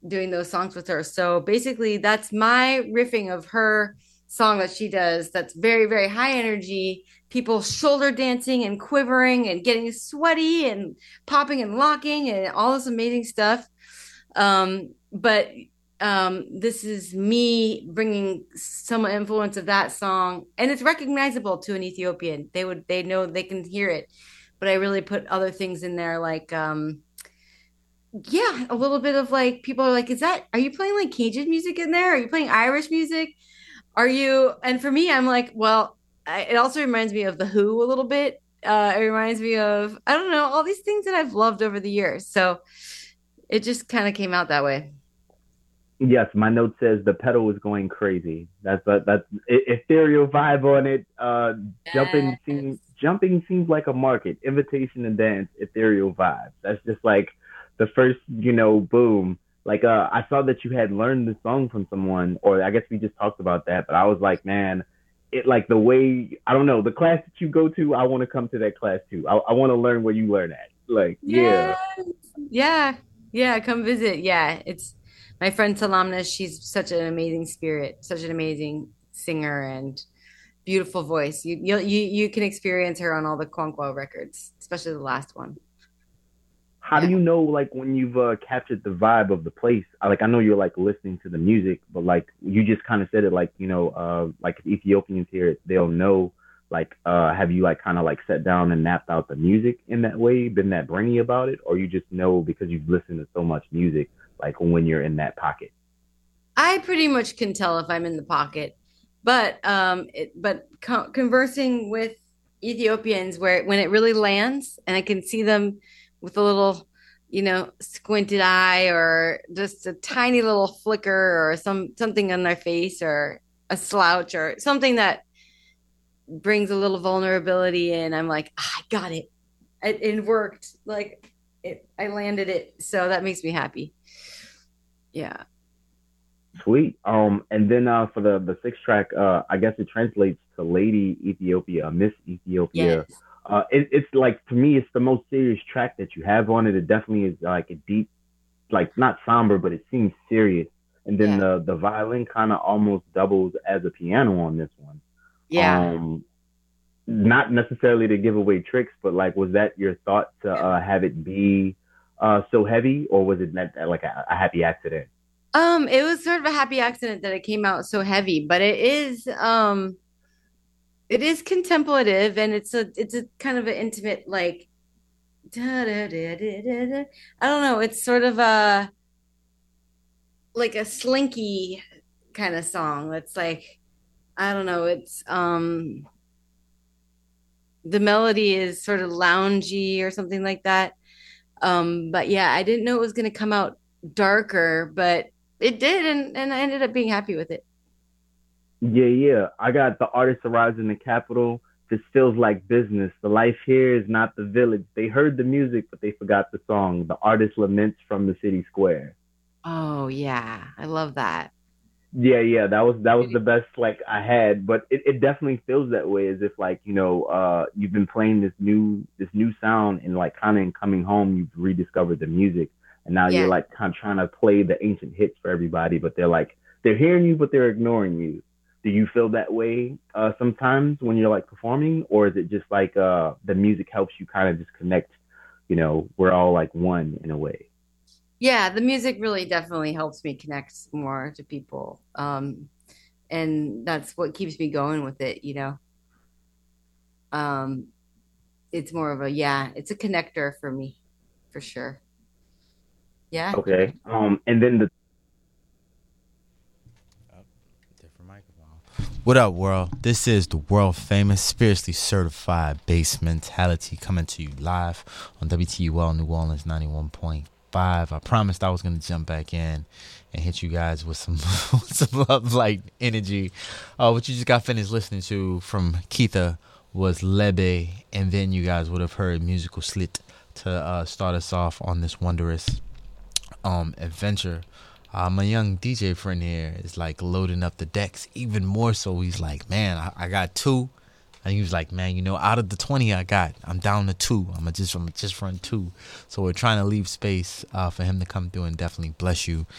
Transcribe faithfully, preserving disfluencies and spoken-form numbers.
doing those songs with her. So basically, that's my riffing of her song that she does. That's very, very high energy. People shoulder dancing and quivering and getting sweaty and popping and locking and all this amazing stuff. Um, but um, this is me bringing some influence of that song, and it's recognizable to an Ethiopian. They would, they know, they can hear it. But I really put other things in there, like um, yeah, a little bit of like people are like, is that, are you playing like Cajun music in there? Are you playing Irish music? Are you? And for me, I'm like, well, I, it also reminds me of The Who a little bit. Uh, it reminds me of, I don't know, all these things that I've loved over the years. So it just kind of came out that way. Yes, my note says the pedal is going crazy. That's a, that's e- ethereal vibe on it. Uh, jumping seems Yes. jumping seems like a market. Invitation to dance, ethereal vibes. That's just like the first, you know, boom. Like uh, I saw that you had learned the song from someone, or I guess we just talked about that. But I was like, man, it like the way I don't know the class that you go to. I want to come to that class too. I, I want to learn where you learn at. Like, yeah, Yes. Yeah. Yeah. Come visit. Yeah. It's my friend Salamna. She's such an amazing spirit, such an amazing singer and beautiful voice. You you you you can experience her on all the Kwankwa records, especially the last one. how do Yeah. you know like when you've uh, captured the vibe of the place? I, like I know you're like listening to the music, but like you just kind of said it like you know uh like if Ethiopians hear it, they'll know. Like uh have you like kind of like sat down and mapped out the music in that way, been that brainy about it, or you just know because you've listened to so much music like when you're in that pocket? I pretty much can tell if I'm in the pocket, but um, it, but co conversing with Ethiopians where when it really lands and I can see them with a little, you know, squinted eye or just a tiny little flicker or some something on their face or a slouch or something that brings a little vulnerability in, I'm like, ah, I got it. It, it worked. Like it, I landed it. So that makes me happy. Yeah. Sweet. Um, and then uh, for the the sixth track, uh, I guess it translates to Lady Ethiopia, Miss Ethiopia. Yes. Uh, it, it's like to me, it's the most serious track that you have on it. It definitely is like a deep, like not somber, but it seems serious. And then Yeah. the the violin kind of almost doubles as a piano on this one. Yeah. Um, not necessarily to give away tricks, but like, was that your thought to uh, have it be uh so heavy, or was it not, like a, a happy accident? Um, it was sort of a happy accident that it came out so heavy, but it is um it is contemplative and it's a it's a kind of an intimate like da, da, da, da, da, da. I don't know, it's sort of a like a slinky kind of song. That's like I don't know, it's um the melody is sort of loungy or something like that. Um, but yeah, I didn't know it was gonna come out darker, but it did and and I ended up being happy with it. Yeah, yeah. I got the artist arrives in the capital. This feels like business. The life here is not the village. They heard the music, but they forgot the song. The artist laments from the city square. Oh yeah, I love that. Yeah, yeah, that was that was the best like I had, but it, it definitely feels that way as if like, you know, uh you've been playing this new this new sound and like kind of in coming home you've rediscovered the music and now you're Yeah. like kind of trying to play the ancient hits for everybody, but they're like they're hearing you but they're ignoring you. Do you feel that way uh sometimes when you're like performing, or is it just like uh the music helps you kind of just connect, you know, we're all like one in a way? Yeah, the music really definitely helps me connect more to people. Um, and that's what keeps me going with it, you know. Um, it's more of a yeah, it's a connector for me, for sure. Yeah. Okay. Um and then the Oh, different microphone. What up, world? This is the world famous, spiritually certified bass mentality coming to you live on W T U L New Orleans ninety-one point five. I promised I was going to jump back in and hit you guys with some some love like energy. Uh, what you just got finished listening to from Keitha was Lebe, and then you guys would have heard Musical Slit to uh, start us off on this wondrous um adventure. Uh, my young D J friend here is like loading up the decks even more so. He's like, man, I, I got two. And he was like, man, you know, out of the twenty I got, I'm down to two. I'm gonna just, I'm just run two. So we're trying to leave space uh, for him to come through and definitely bless you